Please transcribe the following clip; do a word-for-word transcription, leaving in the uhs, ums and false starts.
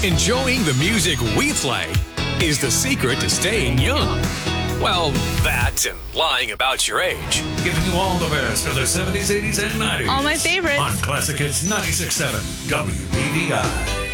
Enjoying the music we play is the secret to staying young. Well, that and lying about your age. Giving you all the best of the seventies, eighties, and nineties. All my favorites. On Classic Hits ninety-six point seven W B D I.